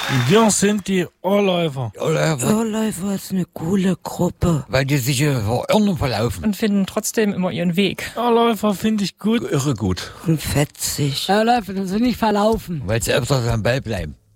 Wir sind die Ohrläufer. Ohrläufer ist eine coole Gruppe. Weil die sich verirren verlaufen. Und finden trotzdem immer ihren Weg. Ohrläufer finde ich gut. Irre gut. Und fetzig. Ohrläufer, das sind nicht verlaufen. Weil sie öfters am Ball bleiben.